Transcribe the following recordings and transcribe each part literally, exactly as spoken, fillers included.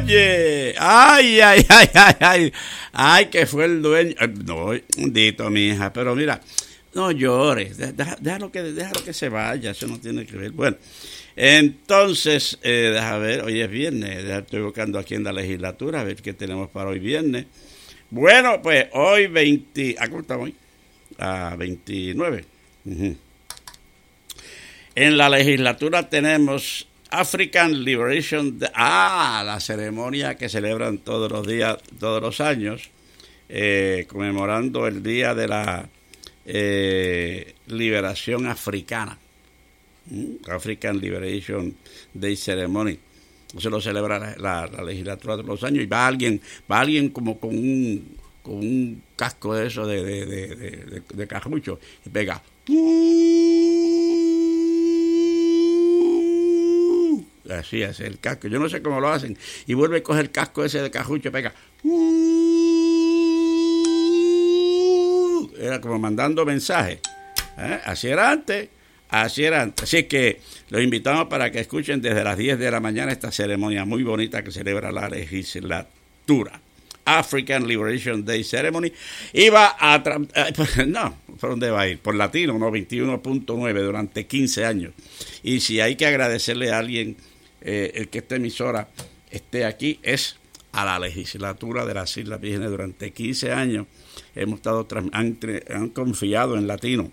Oye, ay, ay, ay, ay, ay, ay, que fue el dueño. No, dito, mi hija, pero mira, no llores, deja, déjalo que, déjalo que se vaya, eso no tiene que ver. Bueno, entonces, eh, déjame ver, hoy es viernes, estoy buscando aquí en la legislatura, a ver qué tenemos para hoy viernes. Bueno, pues hoy veinte, ¿a cómo estamos hoy? A veintinueve. Uh-huh. En la legislatura tenemos African Liberation Day, ah, la ceremonia que celebran todos los días, todos los años, eh, conmemorando el día de la eh, liberación africana, ¿Mm? African Liberation Day Ceremony. Se lo celebra la, la, la legislatura todos los años y va alguien, va alguien como con un con un casco de eso de de, de, de, de, de cajucho y pega. Así es el casco, yo no sé cómo lo hacen, y vuelve a coger el casco ese de cajucho y pega. Era como mandando mensajes, ¿eh? Así era antes, así era antes. Así que los invitamos para que escuchen desde las diez de la mañana esta ceremonia muy bonita que celebra la legislatura. African Liberation Day Ceremony. Iba a... Tra- no, ¿por dónde va a ir? Por Latino, no, veintiuno punto nueve durante quince años. Y si hay que agradecerle a alguien eh, el que esta emisora esté aquí, es a la legislatura de las Islas Vírgenes durante quince años. Hemos estado, han, han confiado en Latino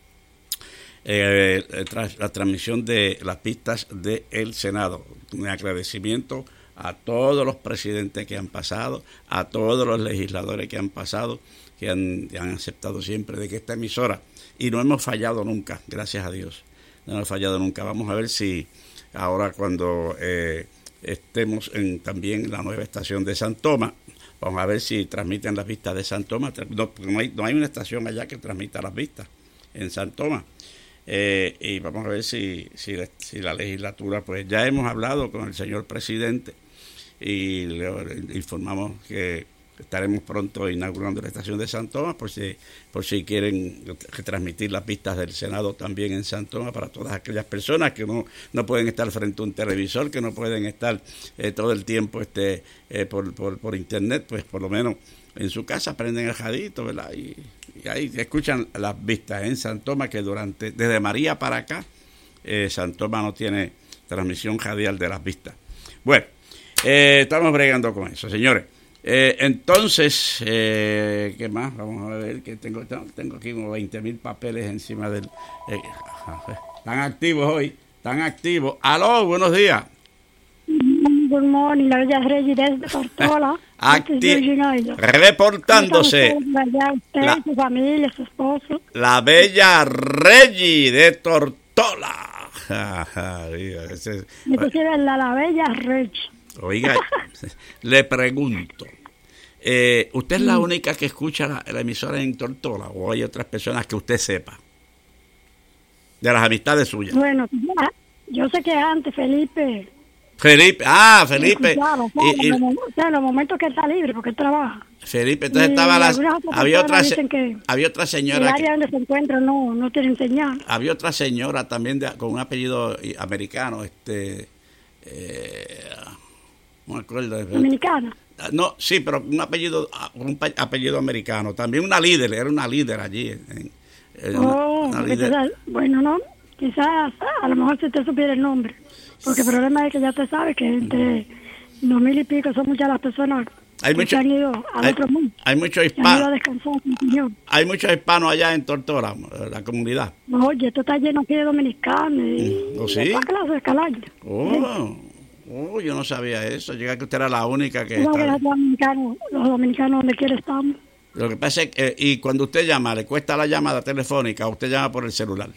eh, tras la transmisión de las pistas del Senado. Un agradecimiento a todos los presidentes que han pasado, a todos los legisladores que han pasado, que han, que han aceptado siempre de que esta emisora, y no hemos fallado nunca, gracias a Dios, no hemos fallado nunca. Vamos a ver si ahora cuando eh, estemos en también la nueva estación de San Tomás, vamos a ver si transmiten las vistas de San Tomás. No, no, hay, no hay una estación allá que transmita las vistas en San Tomás. Eh, y vamos a ver si, si, si la legislatura, pues ya hemos hablado con el señor presidente y le informamos que estaremos pronto inaugurando la estación de San Tomás, por si, por si quieren transmitir las vistas del Senado también en San Tomás, para todas aquellas personas que no, no pueden estar frente a un televisor, que no pueden estar eh, todo el tiempo este eh, por, por, por internet, pues por lo menos en su casa prenden el radito, ¿verdad? Y, y ahí escuchan las vistas en San Tomás, que durante desde María para acá eh, San Tomás no tiene transmisión radial de las vistas. Bueno, eh, estamos bregando con eso, señores. Eh, entonces, eh, ¿qué más? Vamos a ver, que tengo tengo aquí como veinte mil papeles encima del... Eh, están activos hoy, están activos. ¡Aló! Buenos días. Good morning, la bella Reggie desde Tortola. Acti- reportándose. Usted, la, su familia, su esposo. La bella Reggie de Tortola. Ese, Inclusive la, la bella Reggie. Oiga, le pregunto, eh, ¿usted es la única que escucha la, la emisora en Tortola o hay otras personas que usted sepa? De las amistades suyas. Bueno, ya, yo sé que antes Felipe... Felipe, ah, Felipe. Escuchaba, o sea, y, y, o sea, en los momentos que él está libre, porque él trabaja. Felipe, entonces y estaba las... Había otra, que había otra señora... El área que, donde se encuentra no, no tiene señal. Había otra señora también de, con un apellido americano, este... Eh, no me acuerdo. ¿Dominicana? No, sí, pero un apellido un apellido americano. También una líder, era una líder allí. En, en oh, una, una líder. Quizás, bueno, no, quizás a lo mejor si usted supiera el nombre. Porque el problema es que ya usted sabe que entre dos mil y pico son muchas las personas hay que mucho, se han ido al hay, otro mundo. Hay muchos hispanos. Descansar, hay muchos hispanos allá en Tortola, la comunidad. Oye, esto está lleno aquí de dominicanos. Y, ¿Oh, sí? Y de clase de Calaya. Oh. Oh, yo no sabía eso. Llega que usted era la única que... No, está... los dominicanos, los dominicanos donde quiera estamos. Lo que pasa es que, eh, y cuando usted llama, le cuesta la llamada telefónica, usted llama por el celular.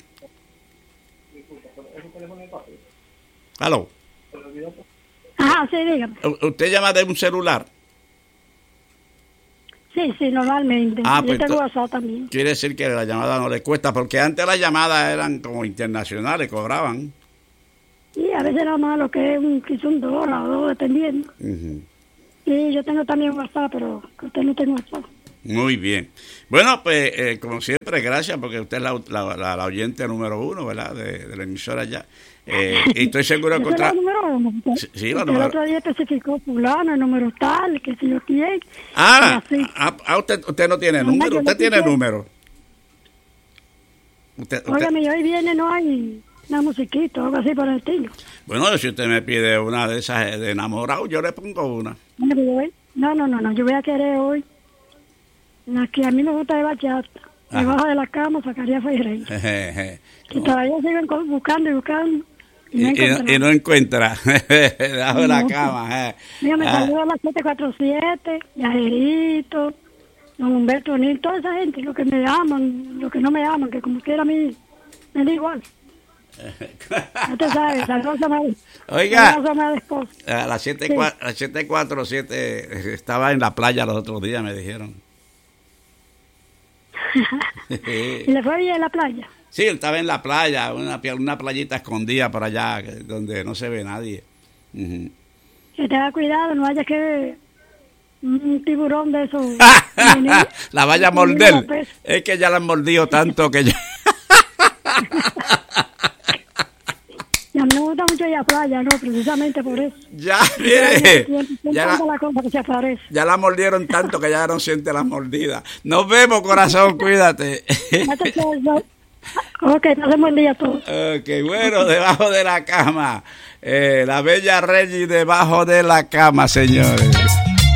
¿Aló? Ah, sí, dígame. ¿Usted llama de un celular? Sí, sí, normalmente. Ah, yo pues tengo WhatsApp también. Quiere decir que la llamada no le cuesta, porque antes las llamadas eran como internacionales, cobraban. Sí, a veces nada más lo que es un, quizá un dólar o dos, dependiendo. Uh-huh. Y yo tengo también WhatsApp, pero que usted no tiene WhatsApp. Muy bien. Bueno, pues eh, como siempre, gracias porque usted es la, la, la, la oyente número uno, ¿verdad? De, de la emisora ya. Eh, y estoy seguro de encontrar... ¿Es la número uno? Sí, sí, la el número... otro día especificó fulano, el número tal, que si yo quién. Ah, ah, ah usted, usted no tiene número, usted tiene número. Usted, usted... Óigame, y hoy viene, no hay una musiquita o algo así por el estilo. Bueno, si usted me pide una de esas de enamorado, yo le pongo una. No, no, no, no, yo voy a querer hoy la que a mí me gusta de bachata. Debajo de la cama sacaría Feirey. Que todavía siguen buscando y buscando. Y no, y, y, y no encuentra. Debajo de la cama. Eh. Mira, me salió a las siete cuatro siete, Yajerito, don Humberto Nil, toda esa gente, los que me aman, los que no me aman, que como quiera a mí me da igual. No te sabes, la cosa me, Oiga, la cosa me descosa. A las siete cuatro siete estaba en la playa los otros días, me dijeron. ¿Y le fue bien en la playa? Sí, él estaba en la playa, una, una playita escondida por allá, donde no se ve nadie. Uh-huh. Que tenga cuidado, no vaya que un tiburón de esos... La vaya a morder. Es que ya la han mordido tanto que ya... Y a mí me gusta mucho ir a playa, ¿no? Precisamente por eso. Ya, mire. Ya la, la cosa que se aparece. Ya la mordieron tanto que ya no siente las mordidas. Nos vemos, corazón, cuídate. Ok, nos vemos el día todos. Ok, bueno, debajo de la cama. Eh, la bella Reggie debajo de la cama, señores.